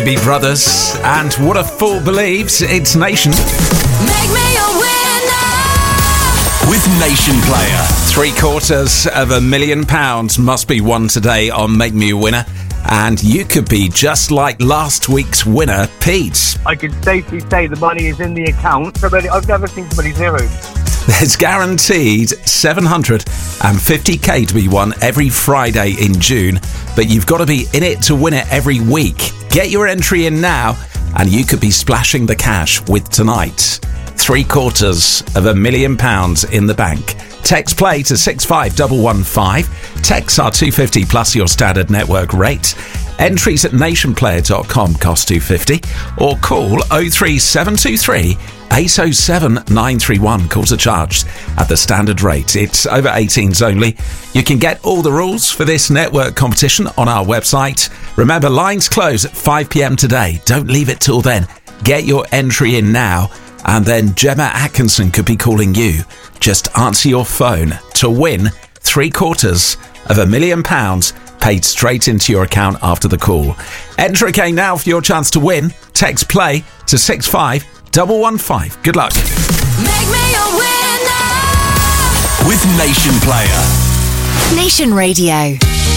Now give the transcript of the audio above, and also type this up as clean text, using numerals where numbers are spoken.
Be Brothers, and what a fool believes, it's Nation. Make me a winner with Nation Player. £750,000 must be won today on Make Me a Winner, and you could be just like last week's winner, Pete. I can safely say the money is in the account. I've never seen so many zeros. There's guaranteed $750,000 to be won every Friday in June, but you've got to be in it to win it every week. Get your entry in now, and you could be splashing the cash with tonight. £750,000 in the bank. Text play to 65115. Texts are $2.50 plus your standard network rate. Entries at nationplayer.com cost $2.50, or call 03723 807 931. Calls are charged at the standard rate. It's over 18s only. You can get all the rules for this network competition on our website. Remember, lines close at 5 p.m. today. Don't leave it till then. Get your entry in now, and then Gemma Atkinson could be calling you. Just answer your phone to win £750,000 paid straight into your account after the call. Enter again now for your chance to win. Text play to 65115. Good luck. Make me a winner with Nation Player. Nation Radio.